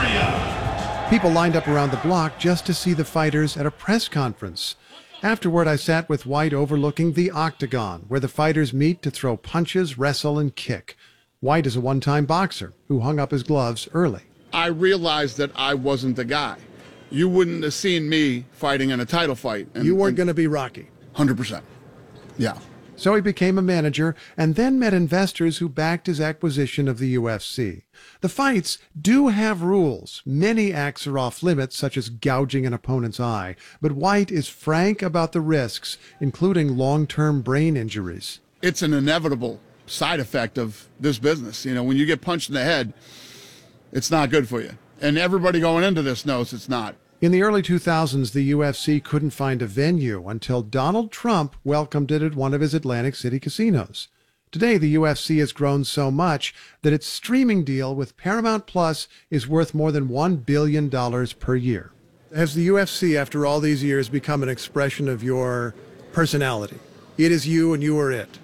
Topuria. People lined up around the block just to see the fighters at a press conference. Afterward, I sat with White overlooking the octagon, where the fighters meet to throw punches, wrestle, and kick. White is a one-time boxer who hung up his gloves early. I realized that I wasn't the guy. You wouldn't have seen me fighting in a title fight. And, you weren't and going to be Rocky. one hundred percent. Yeah. So he became a manager and then met investors who backed his acquisition of the U F C. The fights do have rules. Many acts are off limits, such as gouging an opponent's eye. But White is frank about the risks, including long-term brain injuries. It's an inevitable side effect of this business. You know, when you get punched in the head, it's not good for you. And everybody going into this knows it's not. In the early two thousands, the U F C couldn't find a venue until Donald Trump welcomed it at one of his Atlantic City casinos. Today, the U F C has grown so much that its streaming deal with Paramount Plus is worth more than one billion dollars per year. Has the U F C, after all these years, become an expression of your personality? It is you and you are it.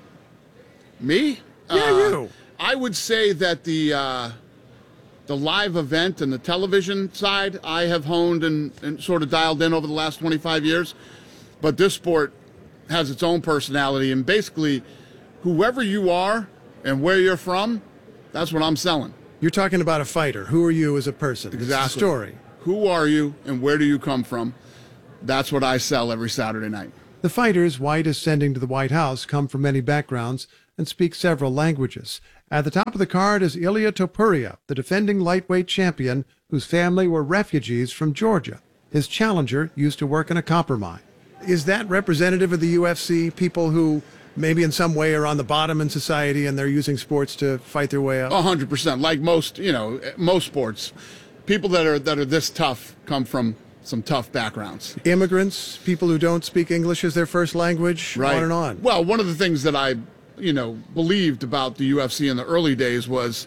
Me? Yeah, uh, you. I would say that the... Uh... The live event and the television side, I have honed and, and sort of dialed in over the last twenty-five years. But this sport has its own personality. And basically, whoever you are and where you're from, that's what I'm selling. You're talking about a fighter. Who are you as a person? Exactly. It's a story. Who are you and where do you come from? That's what I sell every Saturday night. The fighters White is sending to the White House come from many backgrounds and speak several languages. At the top of the card is Ilia Topuria, the defending lightweight champion whose family were refugees from Georgia. His challenger used to work in a copper mine. Is that representative of the U F C, people who maybe in some way are on the bottom in society and they're using sports to fight their way up? A hundred percent. Like most, you know, most sports, people that are that are this tough come from some tough backgrounds. Immigrants, people who don't speak English as their first language, right. On and on. Well, one of the things that I you know, believed about the U F C in the early days was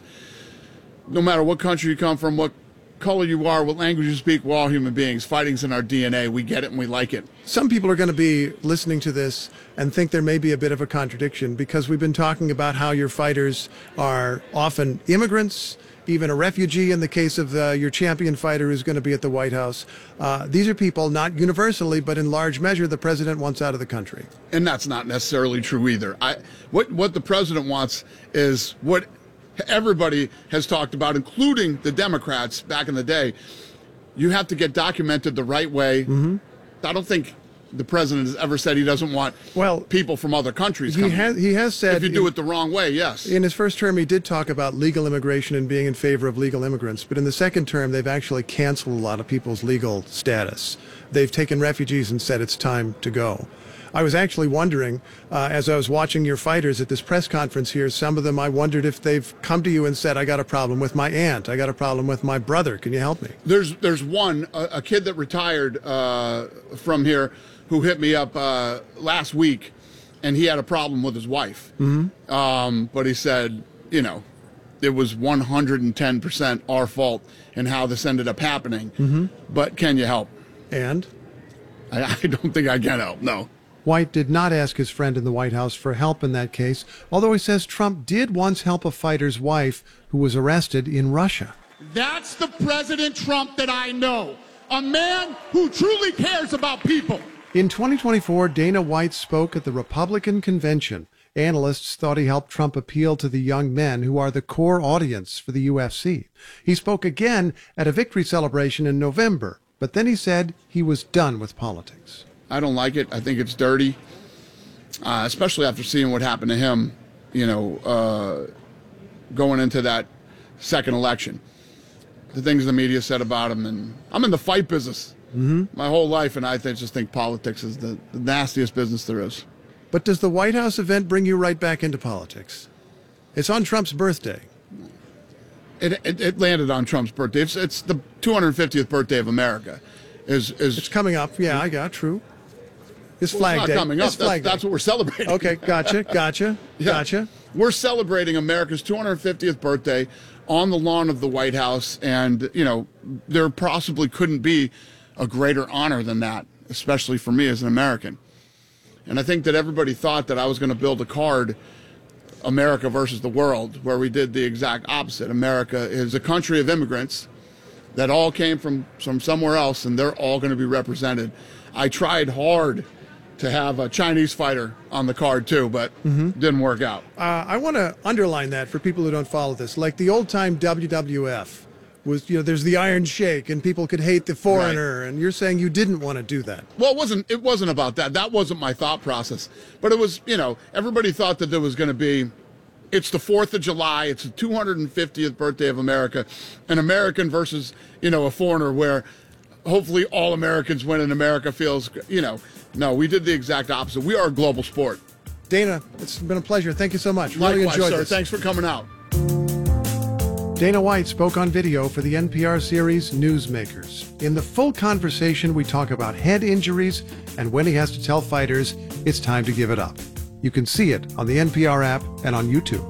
no matter what country you come from, what color you are, what language you speak, we're all human beings. Fighting's in our D N A. We get it and we like it. Some people are going to be listening to this and think there may be a bit of a contradiction because we've been talking about how your fighters are often immigrants, even a refugee in the case of uh, your champion fighter who's going to be at the White House. Uh, these are people, not universally, but in large measure, the president wants out of the country. And that's not necessarily true either. I, what, what the president wants is what everybody has talked about, including the Democrats back in the day. You have to get documented the right way. Mm-hmm. I don't think the president has ever said he doesn't want well, people from other countries he coming. Has, he has said... If you do in, it the wrong way, yes. In his first term, he did talk about legal immigration and being in favor of legal immigrants. But in the second term, they've actually canceled a lot of people's legal status. They've taken refugees and said it's time to go. I was actually wondering, uh, as I was watching your fighters at this press conference here, some of them, I wondered if they've come to you and said, I got a problem with my aunt, I got a problem with my brother. Can you help me? There's, there's one, a, a kid that retired uh, from here, who hit me up uh, last week, and he had a problem with his wife. Mm-hmm. Um, but he said, you know, it was one hundred ten percent our fault in how this ended up happening. Mm-hmm. But can you help? And? I, I don't think I can help, no. White did not ask his friend in the White House for help in that case, although he says Trump did once help a fighter's wife who was arrested in Russia. That's the President Trump that I know, a man who truly cares about people. In twenty twenty-four, Dana White spoke at the Republican convention. Analysts thought he helped Trump appeal to the young men who are the core audience for the U F C. He spoke again at a victory celebration in November, but then he said he was done with politics. I don't like it. I think it's dirty, uh, especially after seeing what happened to him, you know, uh, going into that second election. The things the media said about him, and I'm in the fight business. Mm-hmm. My whole life, and I th- just think politics is the, the nastiest business there is. But does the White House event bring you right back into politics? It's on Trump's birthday. It, it, it landed on Trump's birthday. It's, it's the two hundred fiftieth birthday of America. Is is It's coming up. Yeah, I got true. It's well, Flag it's not Day. coming up. It's Flag that's, Day. that's what we're celebrating. Okay, gotcha, gotcha, Yeah. gotcha. We're celebrating America's two hundred fiftieth birthday on the lawn of the White House, and, you know, there possibly couldn't be a greater honor than that, especially for me as an American. And I think that everybody thought that I was going to build a card, America versus the world, where we did the exact opposite. America is a country of immigrants that all came from, from somewhere else, and they're all going to be represented. I tried hard to have a Chinese fighter on the card too, but mm-hmm. didn't work out. Uh, I want to underline that for people who don't follow this. Like the old-time W W F, was, you know, there's the Iron Sheik and people could hate the foreigner. Right. And you're saying you didn't want to do that. Well, it wasn't, it wasn't about that. That wasn't my thought process. But it was, you know, everybody thought that there was going to be, it's the fourth of July, it's the two hundred fiftieth birthday of America, an American versus, you know, a foreigner, where hopefully all Americans win and America feels, you know, no, we did the exact opposite. We are a global sport. Dana, it's been a pleasure. Thank you so much. Likewise, really enjoyed sir. this. Thanks for coming out. Dana White spoke on video for the N P R series Newsmakers. In the full conversation, we talk about head injuries and when he has to tell fighters it's time to give it up. You can see it on the N P R app and on YouTube.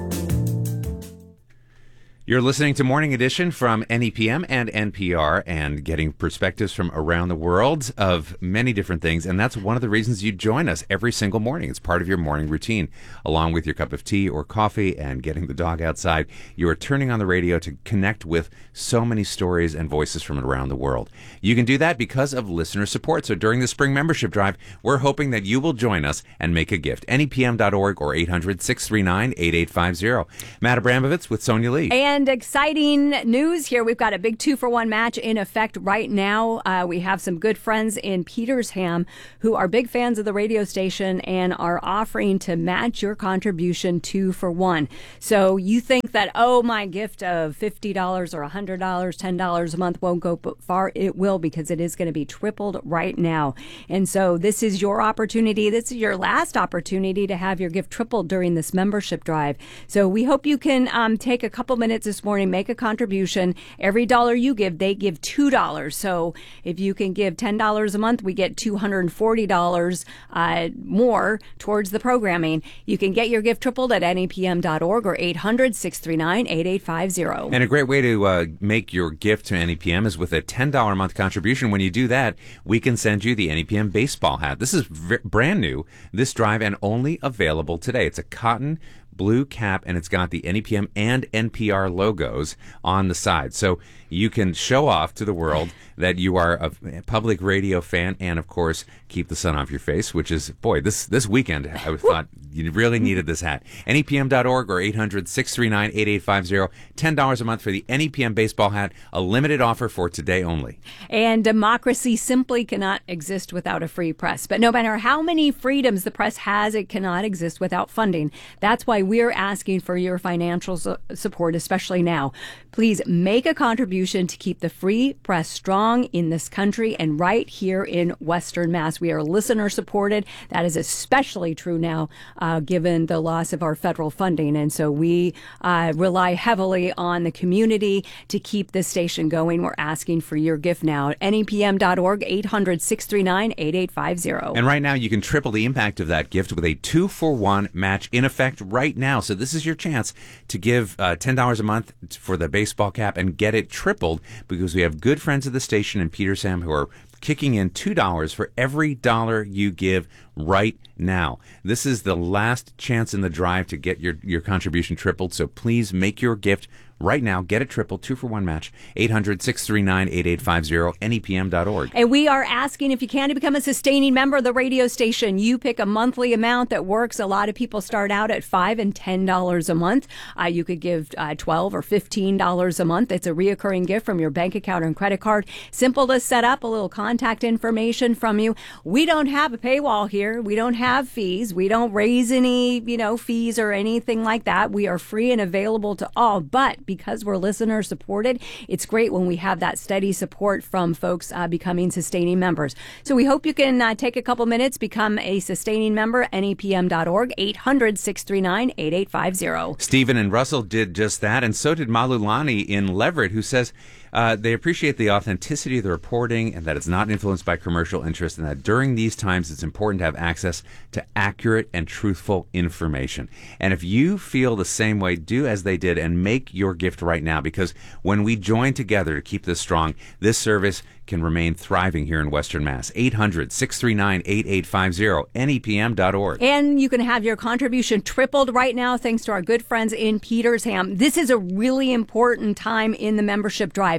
You're listening to Morning Edition from N E P M and N P R, and getting perspectives from around the world of many different things. And that's one of the reasons you join us every single morning. It's part of your morning routine. Along with your cup of tea or coffee and getting the dog outside, you are turning on the radio to connect with so many stories and voices from around the world. You can do that because of listener support. So during the spring membership drive, we're hoping that you will join us and make a gift. N E P M dot org or eight hundred, six three nine, eight eight five zero. Matt Abramovitz with Sonia Lee. And exciting news here. We've got a big two for one match in effect right now. Uh, we have some good friends in Petersham who are big fans of the radio station and are offering to match your contribution two for one. So you think that, oh, my gift of fifty dollars or one hundred dollars, ten dollars a month won't go far. It will, because it is going to be tripled right now. And so this is your opportunity. This is your last opportunity to have your gift tripled during this membership drive. So we hope you can um, take a couple minutes this morning, make a contribution. Every dollar you give, they give two dollars. So if you can give ten dollars a month, we get two hundred forty dollars uh, more towards the programming. You can get your gift tripled at N E P M dot org or eight hundred, six three nine, eight eight five zero. And a great way to uh, make your gift to N E P M is with a ten dollars a month contribution. When you do that, we can send you the N E P M baseball hat. This is v- brand new this drive and only available today. It's a cotton blue cap, and it's got the N E P M and N P R logos on the side. So you can show off to the world that you are a public radio fan and, of course, keep the sun off your face, which is, boy, this this weekend I thought you really needed this hat. N E P M dot org or eight hundred, six three nine, eight eight five zero. ten dollars a month for the N E P M baseball hat, a limited offer for today only. And democracy simply cannot exist without a free press. But no matter how many freedoms the press has, it cannot exist without funding. That's why we're asking for your financial su- support, especially now. Please make a contribution to keep the free press strong in this country and right here in Western Mass. We are listener supported. That is especially true now, uh, given the loss of our federal funding. And so we uh, rely heavily on the community to keep this station going. We're asking for your gift now. N E P M dot org, eight hundred, six three nine, eight eight five zero. And right now you can triple the impact of that gift with a two for one match in effect right now. So this is your chance to give uh, ten dollars a month for the baseball cap and get it tripled, because we have good friends of the station in Petersham who are kicking in two dollars for every dollar you give right now. This is the last chance in the drive to get your, your contribution tripled. So please make your gift right now. Get it tripled, two for one match. eight hundred, six three nine, eight eight five zero, N E P M dot org. And we are asking if you can to become a sustaining member of the radio station. You pick a monthly amount that works. A lot of people start out at five and ten dollars a month. Uh, you could give uh, twelve or fifteen dollars a month. It's a reoccurring gift from your bank account and credit card. Simple to set up. A little contact information from you. We don't have a paywall here. We don't have fees. We don't raise any, you know, fees or anything like that. We are free and available to all. But because we're listener supported, it's great when we have that steady support from folks uh, becoming sustaining members. So we hope you can uh, take a couple minutes, become a sustaining member, N E P M dot org, eight hundred, six three nine, eight eight five zero. Stephen and Russell did just that, and so did Malulani in Leverett, who says uh, they appreciate the authenticity of the reporting and that it's not influenced by commercial interest, and that during these times it's important to have access to accurate and truthful information. And if you feel the same way, do as they did and make your gift right now, because when we join together to keep this strong, this service can remain thriving here in Western Mass. eight hundred, six three nine, eight eight five zero, N E P M dot org. And you can have your contribution tripled right now thanks to our good friends in Petersham. This is a really important time in the membership drive.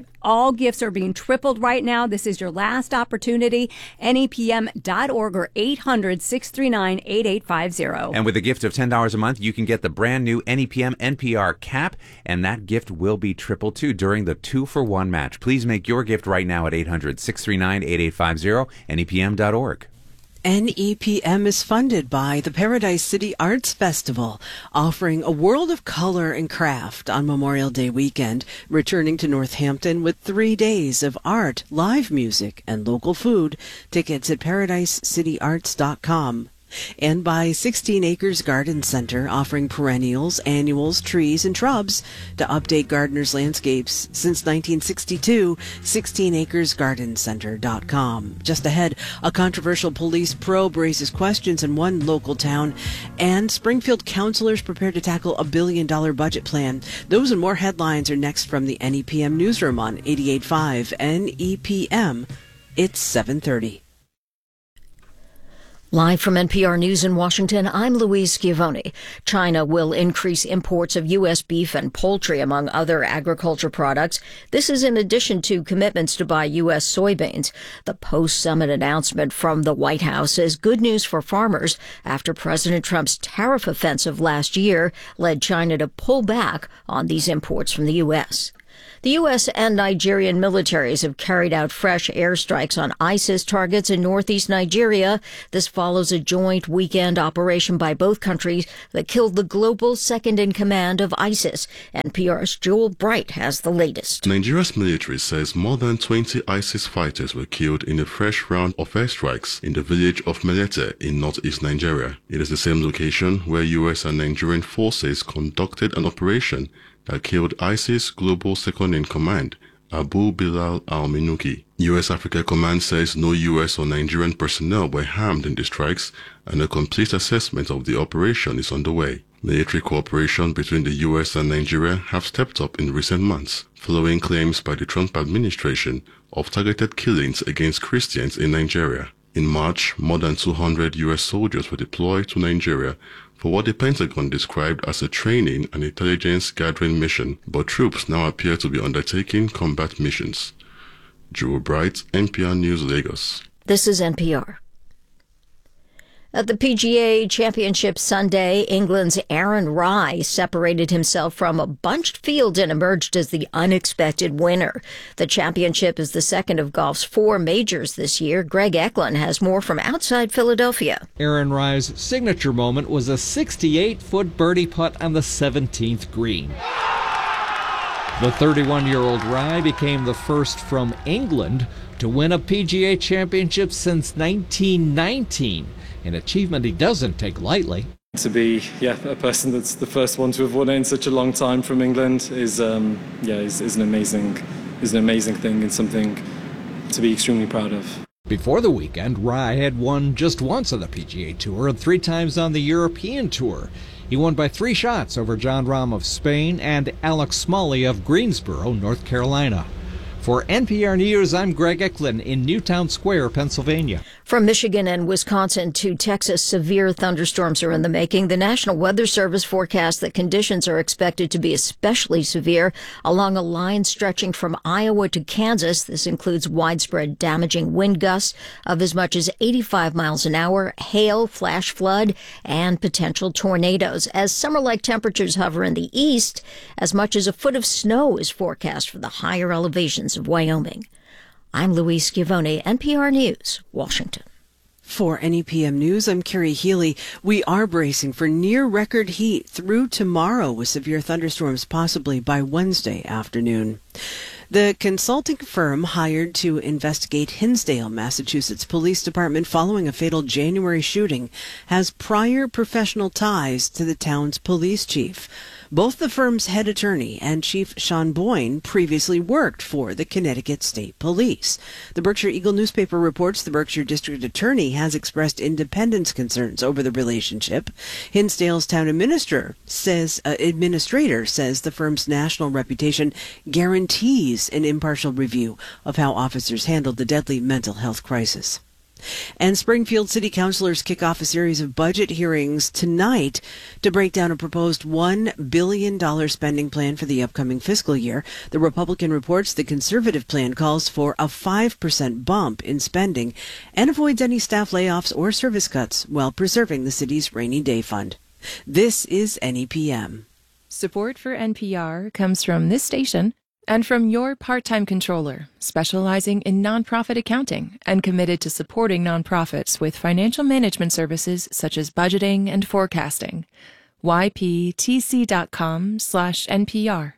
five. All gifts are being tripled right now. This is your last opportunity. N E P M dot org or eight hundred, six three nine, eight eight five zero. And with a gift of ten dollars a month, you can get the brand new N E P M N P R cap, and that gift will be tripled too during the two for one match. Please make your gift right now at eight hundred, six three nine, eight eight five zero, N E P M dot org. N E P M is funded by the Paradise City Arts Festival, offering a world of color and craft on Memorial Day weekend, returning to Northampton with three days of art, live music, and local food. Tickets at paradise city arts dot com. And by sixteen Acres Garden Center, offering perennials, annuals, trees, and shrubs to update gardeners' landscapes since nineteen sixty-two. sixteen acres garden center dot com. Just ahead, a controversial police probe raises questions in one local town, and Springfield counselors prepare to tackle a billion-dollar budget plan. Those and more headlines are next from the N E P M Newsroom on eighty-eight point five N E P M. It's seven thirty. Live from N P R News in Washington, I'm Louise Schiavone. China will increase imports of U S beef and poultry, among other agriculture products. This is in addition to commitments to buy U S soybeans. The post-summit announcement from the White House is good news for farmers after President Trump's tariff offensive last year led China to pull back on these imports from the U S. The U S and Nigerian militaries have carried out fresh airstrikes on ISIS targets in northeast Nigeria. This follows a joint weekend operation by both countries that killed the global second-in-command of ISIS. N P R's Joel Bright has the latest. Nigeria's military says more than twenty ISIS fighters were killed in a fresh round of airstrikes in the village of Melete in northeast Nigeria. It is the same location where U S and Nigerian forces conducted an operation that killed ISIS global second-in-command, Abu Bilal al-Minuki. U S Africa Command says no U S or Nigerian personnel were harmed in the strikes, and a complete assessment of the operation is underway. Military cooperation between the U S and Nigeria have stepped up in recent months, following claims by the Trump administration of targeted killings against Christians in Nigeria. In March, more than two hundred U S soldiers were deployed to Nigeria for what the Pentagon described as a training and intelligence gathering mission, but troops now appear to be undertaking combat missions. Joel Bright, N P R News, Lagos. This is N P R. At the P G A Championship Sunday, England's Aaron Rai separated himself from a bunched field and emerged as the unexpected winner. The championship is the second of golf's four majors this year. Greg Eklund has more from outside Philadelphia. Aaron Rai's signature moment was a sixty-eight foot birdie putt on the seventeenth green. The thirty-one-year-old Rai became the first from England to win a P G A Championship since nineteen nineteen. An achievement he doesn't take lightly. To be, yeah, a person that's the first one to have won it in such a long time from England is, um, yeah, is, is an amazing, is an amazing thing and something to be extremely proud of. Before the weekend, Rai had won just once on the P G A Tour and three times on the European Tour. He won by three shots over Jon Rahm of Spain and Alex Smalley of Greensboro, North Carolina. For N P R News, I'm Greg Eklund in Newtown Square, Pennsylvania. From Michigan and Wisconsin to Texas, severe thunderstorms are in the making. The National Weather Service forecasts that conditions are expected to be especially severe along a line stretching from Iowa to Kansas. This includes widespread damaging wind gusts of as much as eighty-five miles an hour, hail, flash flood, and potential tornadoes. As summer-like temperatures hover in the east, as much as a foot of snow is forecast for the higher elevations of Wyoming. I'm Louise Schiavone, N P R News, Washington. For N E P M News, I'm Carrie Healy. We are bracing for near-record heat through tomorrow with severe thunderstorms possibly by Wednesday afternoon. The consulting firm hired to investigate Hinsdale, Massachusetts Police Department following a fatal January shooting has prior professional ties to the town's police chief. Both the firm's head attorney and Chief Sean Boyne previously worked for the Connecticut State Police. The Berkshire Eagle newspaper reports the Berkshire District Attorney has expressed independence concerns over the relationship. Hinsdale's town administrator says, uh, administrator says the firm's national reputation guarantees an impartial review of how officers handled the deadly mental health crisis. And Springfield City Councilors kick off a series of budget hearings tonight to break down a proposed one billion dollars spending plan for the upcoming fiscal year. The Republican reports the conservative plan calls for a five percent bump in spending and avoids any staff layoffs or service cuts while preserving the city's rainy day fund. This is N E P M. Support for N P R comes from this station and from your part-time controller, specializing in nonprofit accounting and committed to supporting nonprofits with financial management services such as budgeting and forecasting. Y P T C dot com slash N P R.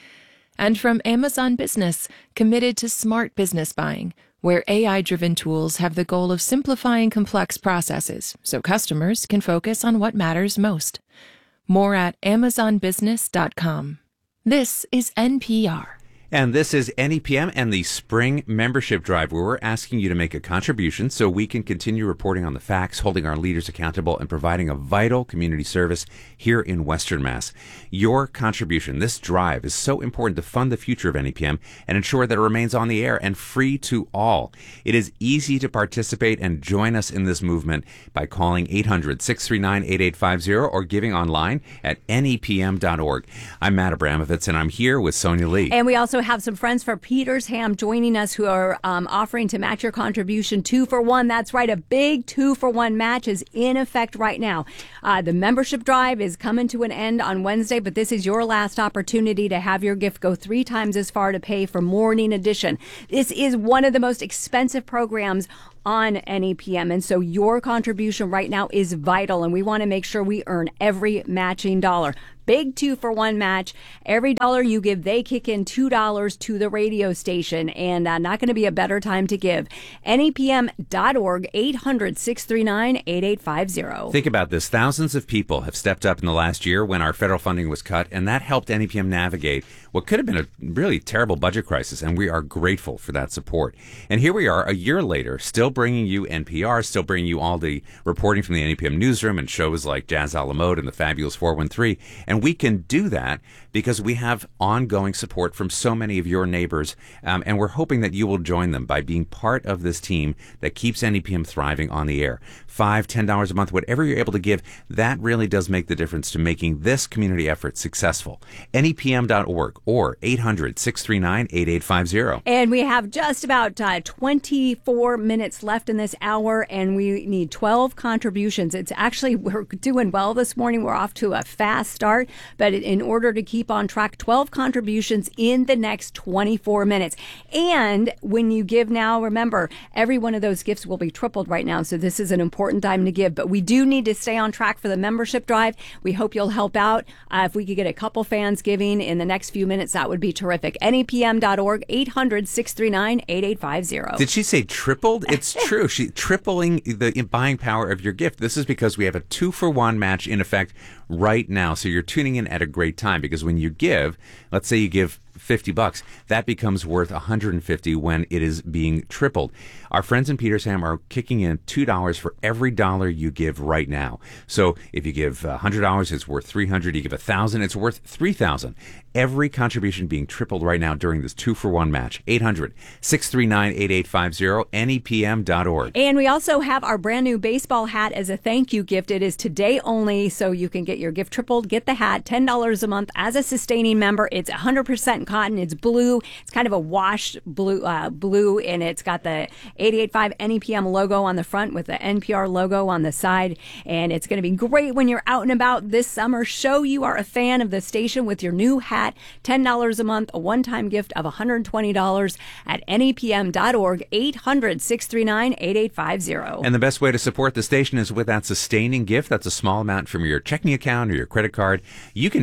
And from Amazon Business, committed to smart business buying, where A I-driven tools have the goal of simplifying complex processes so customers can focus on what matters most. More at amazon business dot com. This is N P R. And this is N E P M and the Spring Membership Drive, where we're asking you to make a contribution so we can continue reporting on the facts, holding our leaders accountable, and providing a vital community service here in Western Mass. Your contribution, this drive, is so important to fund the future of N E P M and ensure that it remains on the air and free to all. It is easy to participate and join us in this movement by calling eight hundred, six three nine, eight eight five zero or giving online at N E P M dot org. I'm Matt Abramovitz, and I'm here with Sonia Lee. And we also have some friends from Peters Ham joining us who are um, offering to match your contribution two for one. That's right. A big two for one match is in effect right now. Uh, the membership drive is coming to an end on Wednesday, but this is your last opportunity to have your gift go three times as far to pay for Morning Edition. This is one of the most expensive programs on N E P M. And so your contribution right now is vital, and we want to make sure we earn every matching dollar. Big two for one match. Every dollar you give, they kick in two dollars to the radio station, and uh, not going to be a better time to give. N E P M dot org, eight hundred, six three nine, eight eight five zero. Think about this. Thousands of people have stepped up in the last year when our federal funding was cut, and that helped N E P M navigate what could have been a really terrible budget crisis, and we are grateful for that support. And here we are a year later, still bringing you N P R, still bringing you all the reporting from the N E P M newsroom and shows like Jazz a la Mode and the Fabulous four one three. And we can do that because we have ongoing support from so many of your neighbors, um, and we're hoping that you will join them by being part of this team that keeps N E P M thriving on the air. Five, ten dollars a month, whatever you're able to give, that really does make the difference to making this community effort successful. N E P M dot org or eight hundred, six three nine, eight eight five zero. And we have just about uh, twenty-four minutes left in this hour, and we need twelve contributions. It's actually, we're doing well this morning. We're off to a fast start, but in order to keep on track, twelve contributions in the next twenty-four minutes. And when you give now, remember, every one of those gifts will be tripled right now, so this is an important time to give. But we do need to stay on track for the membership drive. We hope you'll help out. Uh, if we could get a couple fans giving in the next few minutes, that would be terrific. N E P M dot org, eight hundred, six three nine, eight eight five zero. Did she say tripled? It's true. She tripling the buying power of your gift. This is because we have a two for one match in effect right now. So you're tuning in at a great time, because when you give, let's say you give fifty bucks, that becomes worth one hundred fifty when it is being tripled. Our friends in Petersham are kicking in two dollars for every dollar you give right now. So if you give one hundred dollars, it's worth three hundred dollars. You give one thousand dollars, it's worth three thousand dollars. Every contribution being tripled right now during this two for one match. eight hundred, six three nine, eight eight five zero, N E P M dot org. And we also have our brand new baseball hat as a thank you gift. It is today only, so you can get your gift tripled. Get the hat, ten dollars a month as a sustaining member. It's one hundred percent cotton. It's blue. It's kind of a washed blue, uh, blue, and it's got the eighty-eight point five N E P M logo on the front with the N P R logo on the side. And it's going to be great when you're out and about this summer. Show you are a fan of the station with your new hat. ten dollars a month, a one-time gift of one hundred twenty dollars at N E P M dot org, eight hundred, six three nine, eight eight five zero. And the best way to support the station is with that sustaining gift. That's a small amount from your checking account or your credit card. You can